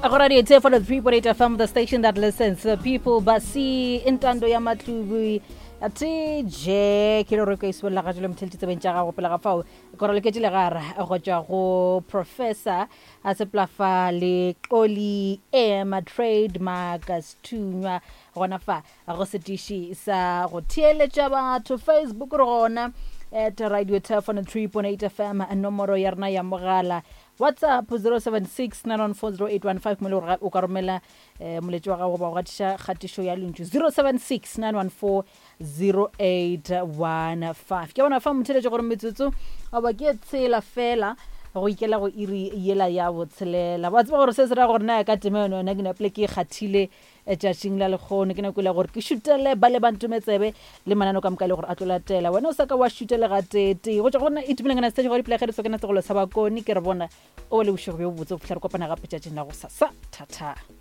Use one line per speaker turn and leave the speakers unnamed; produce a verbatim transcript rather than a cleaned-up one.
Agora di T for three point eight F M, the station that listens to people. Basi intando ya matlubu ati je ke re ke iswela ga jelo mthiltse bentja ga go pela ga fao gore le ke tile gara go tswa go professor a se plafa le qoli ema trademark stunywa gona fa go setishi sa go theeletša batho Facebook re gona at radio telephone three point eight F M nomoro ya rena ya mogala WhatsApp zero seven six nine one four zero eight one five mo le o ka romela moletsi wa gago ba go gatisha khatisho ya lentšu zero seven six nine one four zero eight one five ke bona fa motheletse gore metsotso a ba ke tsela fela go ikela go iri yela ya botshelela ba tseba gore se se ra gore na ka temeno na ke na pleke khathile etšatšing la lekgone ke na kwela gore ke šutele ba le bantumetsebe le manano ka mokale gore a tlolatela wena o sa ka wa šutele ga tete go tša gona e tumile ngana stage go diplegere so ke na tsegolo sa bakoni ke re bona o le bošego bjo botse o fitlha re kopana gape tšatšing la go sasa thata.